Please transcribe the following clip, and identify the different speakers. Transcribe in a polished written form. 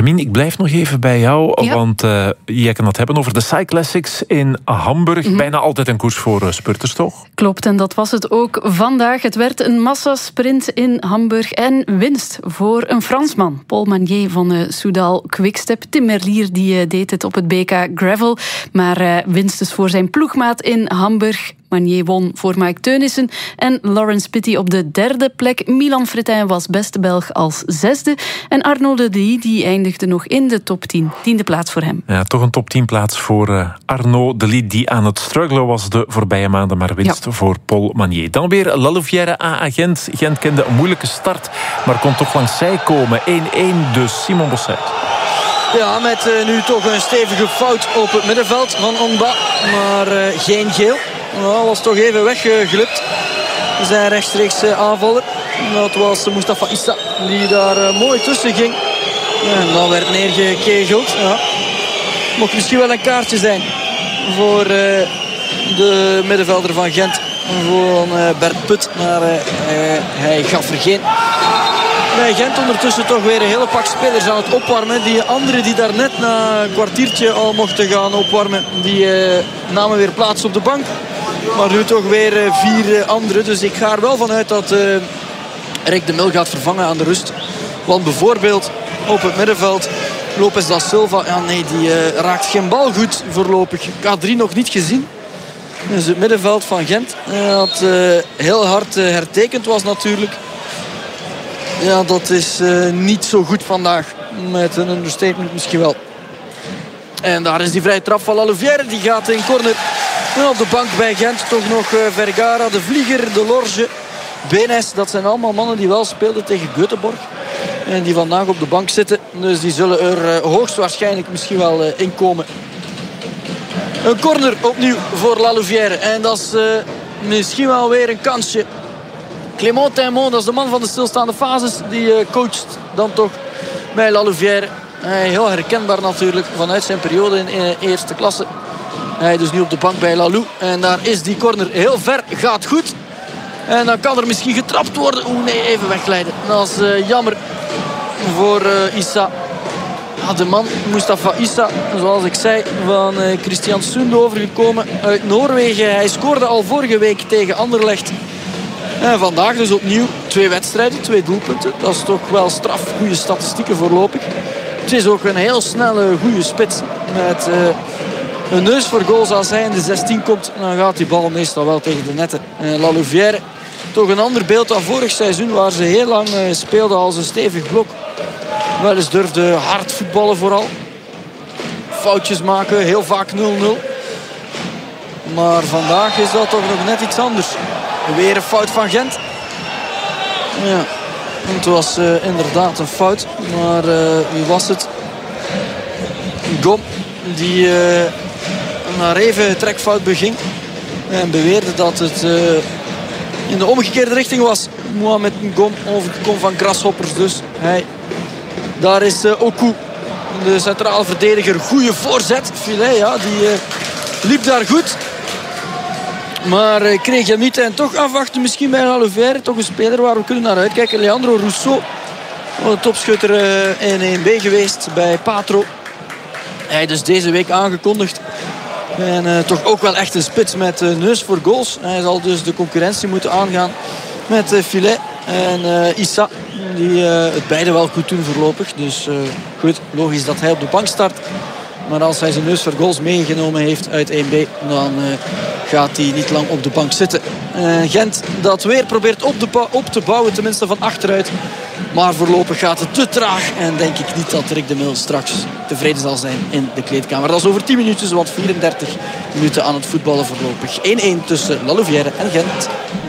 Speaker 1: Hermine, ik blijf nog even bij jou,
Speaker 2: Ja.
Speaker 1: want jij kan het hebben over de Cyclassics in Hamburg. Bijna altijd een koers voor spurters, toch?
Speaker 2: Klopt, en dat was het ook vandaag. Het werd een massasprint in Hamburg en winst voor een Fransman. Paul Magnier van Soudal Quickstep. Tim Merlier die deed het op het BK Gravel, maar winst dus voor zijn ploegmaat in Hamburg. Magnier won voor Mike Teunissen en Laurens Pitty op de derde plek. Milan Freitin was beste Belg als zesde. En Arnaud de Lee die eindigde nog in de top 10. 10e plaats voor hem.
Speaker 1: Ja, toch een top 10 plaats voor Arnaud de Lee, die aan het struggelen was de voorbije maanden, maar winst voor Paul Magnier. Dan weer La Louvière à Gent. Gent kende een moeilijke start, maar kon toch langs zij komen. 1-1 dus Simon Bosset.
Speaker 3: Ja, met nu toch een stevige fout op het middenveld van Ongba. Maar geen geel. Nou, was toch even weggeglipt. Zijn rechtstreeks aanvaller. Dat was Mustafa Issa die daar mooi tussen ging. En dan werd neergekegeld. Ja. Mocht misschien wel een kaartje zijn voor de middenvelder van Gent. Voor Bert Put. Maar hij gaf er geen. Bij Gent ondertussen toch weer een hele pak spelers aan het opwarmen. Die anderen die daar net na een kwartiertje al mochten gaan opwarmen, die namen weer plaats op de bank. Maar nu toch weer 4 anderen. Dus ik ga er wel vanuit dat Rick de Mil gaat vervangen aan de rust. Want bijvoorbeeld op het middenveld Lopez da Silva, ja nee, die raakt geen bal goed voorlopig. K3 nog niet gezien. Dus het middenveld van Gent, dat heel hard hertekend was natuurlijk. Ja, dat is niet zo goed vandaag. Met een understatement misschien wel. En daar is die vrije trap van La Louvière. Die gaat in corner. En op de bank bij Gent toch nog Vergara, de Vlieger, de Lorge, Benes. Dat zijn allemaal mannen die wel speelden tegen Göteborg. En die vandaag op de bank zitten. Dus die zullen er hoogstwaarschijnlijk misschien wel inkomen. Een corner opnieuw voor La Louvière. En dat is misschien wel weer een kansje. Clément Taimon, dat is de man van de stilstaande fases. Die coacht dan toch bij La Louvière. Heel herkenbaar natuurlijk vanuit zijn periode in eerste klasse. Hij dus nu op de bank bij Lalou. En daar is die corner heel ver. Gaat goed. En dan kan er misschien getrapt worden. Oeh nee, even wegglijden. Dat is jammer voor Issa. Ja, de man Mustafa Issa, zoals ik zei, van Christian Sunde overgekomen uit Noorwegen. Hij scoorde al vorige week tegen Anderlecht. En vandaag dus opnieuw 2 wedstrijden, 2 doelpunten. Dat is toch wel straf. Goede statistieken voorlopig. Het is ook een heel snelle, goede spits. Met een neus voor goals. Als hij in de 16 komt, dan gaat die bal meestal wel tegen de netten. La Louvière, toch een ander beeld dan vorig seizoen, waar ze heel lang speelden als een stevig blok. Wel eens durfde hard voetballen vooral. Foutjes maken, heel vaak 0-0. Maar vandaag is dat toch nog net iets anders. Weer een fout van Gent. Ja, het was inderdaad een fout. Maar wie was het? Gom, die maar even een trekfout beging. En beweerde dat het in de omgekeerde richting was. Mohamed Gom overgekomen van Grasshoppers. Dus daar is Oku, de centrale verdediger. Goede voorzet. Filet, ja, die liep daar goed. Maar kreeg hem niet. En toch afwachten misschien bij La Louvière. Toch een speler waar we kunnen naar uitkijken. Leandro Rousseau. Een topschutter in 1B geweest bij Patro. Hij dus deze week aangekondigd. En toch ook wel echt een spits met neus voor goals. Hij zal dus de concurrentie moeten aangaan met Filet en Issa. Die het beide wel goed doen voorlopig. Dus goed, logisch dat hij op de bank start. Maar als hij zijn neus voor goals meegenomen heeft uit 1B, dan gaat hij niet lang op de bank zitten. Gent dat weer probeert op te bouwen, tenminste van achteruit. Maar voorlopig gaat het te traag. En denk ik niet dat Rick de Mil straks tevreden zal zijn in de kleedkamer. Dat is over 10 minuutjes, want 34 minuten aan het voetballen voorlopig. 1-1 tussen La Louvière en Gent.